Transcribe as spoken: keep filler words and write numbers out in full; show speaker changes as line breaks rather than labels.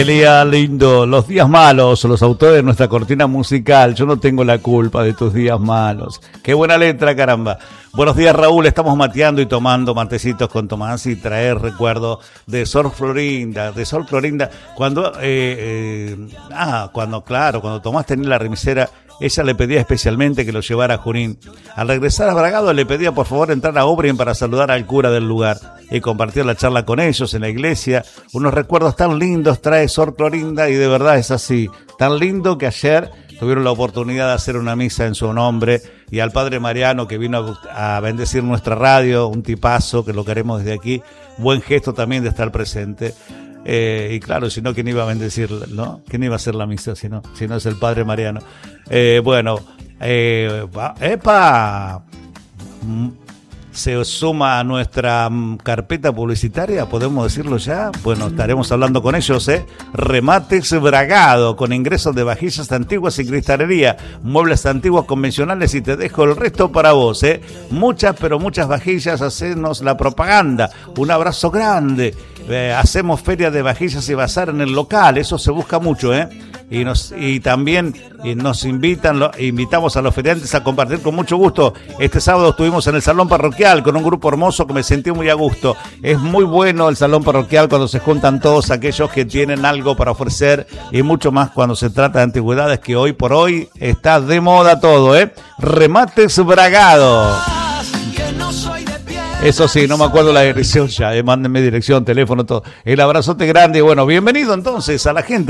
Día lindo, los días malos, los autores de nuestra cortina musical. Yo no tengo la culpa de tus días malos. Qué buena letra, caramba. Buenos días, Raúl. Estamos mateando y tomando matecitos con Tomás y traer recuerdo de Sor Florinda, de Sor Florinda. Cuando, eh, eh, ah, cuando, claro, cuando Tomás tenía la remisera, ella le pedía especialmente que lo llevara a Junín. Al regresar a Bragado le pedía por favor entrar a Obrien para saludar al cura del lugar y compartir la charla con ellos en la iglesia. Unos recuerdos tan lindos trae Sor Florinda y de verdad es así. Tan lindo que ayer tuvieron la oportunidad de hacer una misa en su nombre y al padre Mariano que vino a, a bendecir nuestra radio, un tipazo que lo queremos desde aquí. Buen gesto también de estar presente. Eh, y claro, si no, ¿quién iba a bendecir, no? ¿Quién iba a hacer la misa si no? Si no es el padre Mariano. Eh, bueno, eh, ¡epa! Se suma a nuestra carpeta publicitaria, ¿podemos decirlo ya? Bueno, estaremos hablando con ellos, ¿eh? Remates Bragado, con ingresos de vajillas antiguas y cristalería, muebles antiguos convencionales y te dejo el resto para vos, ¿eh? Muchas, pero muchas vajillas, hacenos la propaganda. Un abrazo grande. Eh, hacemos feria de vajillas y bazar en el local, eso se busca mucho, ¿eh? Y nos y también y nos invitan, lo, invitamos a los feriantes a compartir con mucho gusto. Este sábado estuvimos en el salón parroquial con un grupo hermoso que me sentí muy a gusto. Es muy bueno el salón parroquial cuando se juntan todos aquellos que tienen algo para ofrecer y mucho más cuando se trata de antigüedades, que hoy por hoy está de moda todo, ¿eh? Remates Bragado. Eso sí, no me acuerdo la dirección ya, eh, mándenme dirección, teléfono, todo. El abrazote grande. Bueno, bienvenido entonces a la gente